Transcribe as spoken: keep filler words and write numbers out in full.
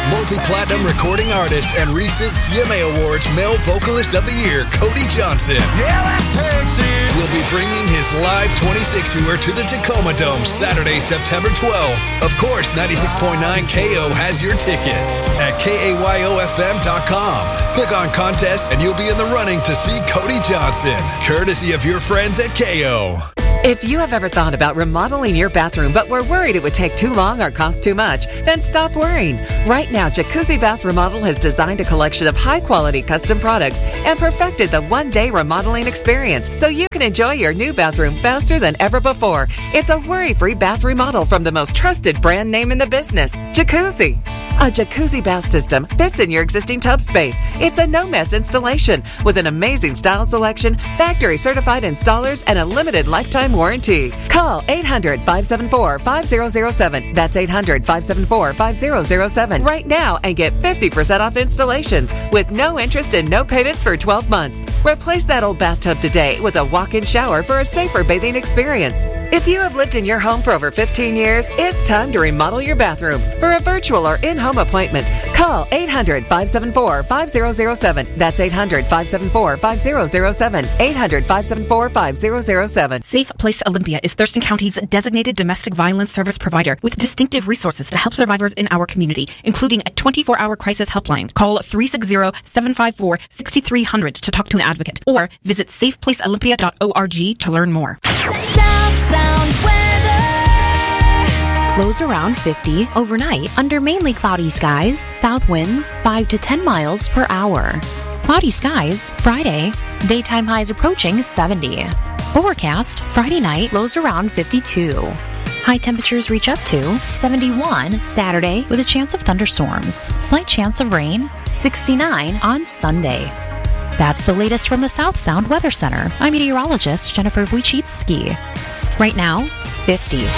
Multi-platinum recording artist and recent C M A Awards Male Vocalist of the Year, Cody Johnson. Yeah, that's Texas. Will be bringing his live twenty-six tour to the Tacoma Dome Saturday, September twelfth. Of course, ninety-six point nine K O has your tickets at K A Y O F M dot com. Click on contest and you'll be in the running to see Cody Johnson, courtesy of your friends at K O. If you have ever thought about remodeling your bathroom but were worried it would take too long or cost too much, then stop worrying. Right now, Jacuzzi Bath Remodel has designed a collection of high-quality custom products and perfected the one-day remodeling experience so you can enjoy your new bathroom faster than ever before. It's a worry-free bath remodel from the most trusted brand name in the business, Jacuzzi. A jacuzzi bath system fits in your existing tub space. It's a no-mess installation with an amazing style selection, factory-certified installers, and a limited lifetime warranty. Call eight hundred, five seven four, five zero zero seven. That's eight hundred, five seven four, five zero zero seven right now and get fifty percent off installations with no interest and no payments for twelve months. Replace that old bathtub today with a walk-in shower for a safer bathing experience. If you have lived in your home for over fifteen years, it's time to remodel your bathroom. For a virtual or in-home appointment, call eight hundred, five seven four, five zero zero seven. That's eight hundred, five seven four, five zero zero seven. eight hundred, five seven four, five zero zero seven. Safe Place Olympia is Thurston County's designated domestic violence service provider with distinctive resources to help survivors in our community, including a twenty-four hour crisis helpline. Call three six zero, seven five four, six three zero zero to talk to an advocate or visit safe place olympia dot org to learn more. South Sound weather. Lows around fifty. Overnight, under mainly cloudy skies, south winds five to ten miles per hour. Cloudy skies, Friday. Daytime highs approaching seventy. Overcast, Friday night, lows around fifty-two. High temperatures reach up to seventy-one Saturday with a chance of thunderstorms. Slight chance of rain, sixty-nine on Sunday. That's the latest from the South Sound Weather Center. I'm meteorologist Jennifer Wojcicki. Right now, fifty.